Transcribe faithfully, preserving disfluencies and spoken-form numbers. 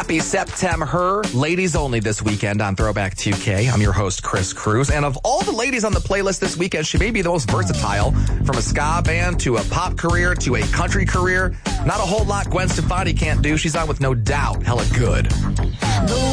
Happy September. Ladies only this weekend on Throwback two K. I'm your host, Chris Cruz. And of all the ladies on the playlist this weekend, she may be the most versatile. From a ska band to a pop career to a country career. Not a whole lot Gwen Stefani can't do. She's on with No Doubt. Hella good.